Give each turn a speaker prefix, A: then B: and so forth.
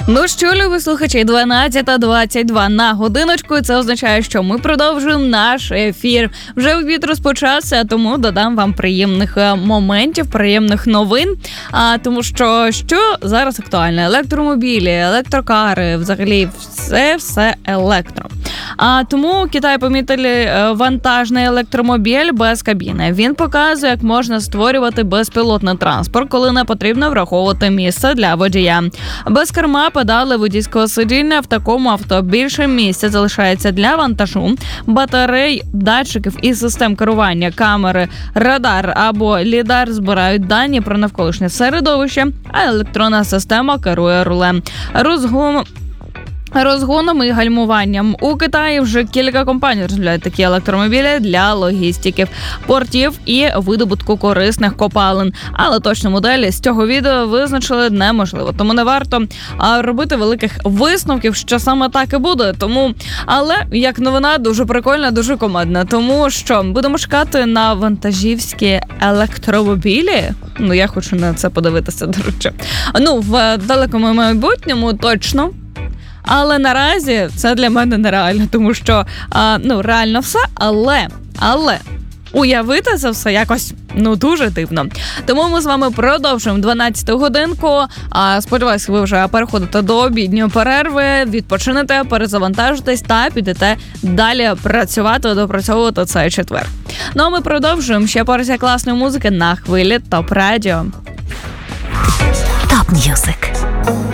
A: Ну що, любі слухачі, 12:22 на годиночку. Це означає, що ми продовжуємо наш ефір. Вже обід розпочався, тому додам вам приємних моментів, приємних новин. Тому що зараз актуально? Електромобілі, електрокари, взагалі все електро. Тому Китай помітили вантажний електромобіль без кабіни. Він показує, як можна створювати безпілотний транспорт, коли не потрібно враховувати місце для водія. Без керма, педали, водійського сидіння в такому авто більше місця залишається для вантажу, батарей, датчиків і систем керування, камери, радар або лідар збирають дані про навколишнє середовище, а електронна система керує рулем. Розгоном і гальмуванням. У Китаї вже кілька компаній розробляють такі електромобілі для логістики, портів і видобутку корисних копалин. Але точно моделі з цього відео визначили неможливо. Тому не варто робити великих висновків, що саме так і буде. Але, як новина, дуже прикольна, дуже комедна. Тому що будемо чекати на вантажівські електромобілі. Я хочу на це подивитися, до речі. В далекому майбутньому точно. Але наразі це для мене нереально, тому що, реально все, але уявити це все якось, дуже дивно. Тому ми з вами продовжуємо 12-ту годинку. Сподіваюсь, ви вже переходите до обідньої перерви, відпочинете, перезавантажитесь та підете далі працювати, допрацьовувати цей четвер. А ми продовжуємо ще порція класної музики на хвилі ТОП Радіо.
B: ТОП М'юзик.